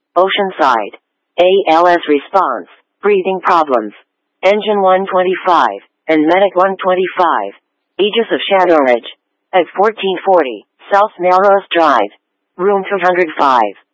Oceanside. ALS response. Breathing problems. Engine 125 and Medic 125. Aegis of Shadowridge. At 1440 South Melrose Drive. Room 205.